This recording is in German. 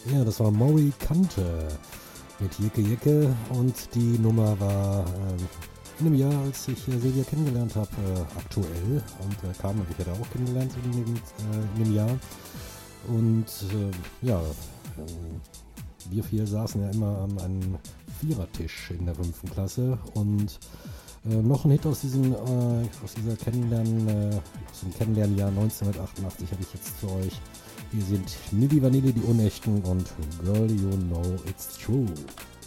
Ja, das war Maury Kante mit Jecke Jecke und die Nummer war in dem Jahr, als ich Silvia kennengelernt habe, aktuell und Carmen habe ich ja da auch kennengelernt in dem Jahr und ja, wir vier saßen ja immer an einem Vierertisch in der 5. Klasse und noch ein Hit aus aus dem Kennenlernjahr 1988 habe ich jetzt für euch. Hier sind Milli Vanilli, die Unechten und Girl You Know It's True.